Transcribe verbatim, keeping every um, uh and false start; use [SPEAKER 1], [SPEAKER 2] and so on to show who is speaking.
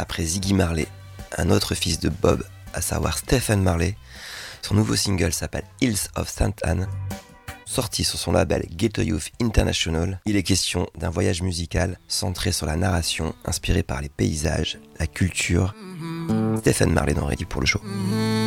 [SPEAKER 1] après Ziggy Marley, un autre fils de Bob, à savoir Stephen Marley. Son nouveau single s'appelle Hills of Saint Anne, sorti sur son label Ghetto Youth International. Il est question d'un voyage musical centré sur la narration, inspiré par les paysages, la culture. Stephen Marley dans Ready pour le show.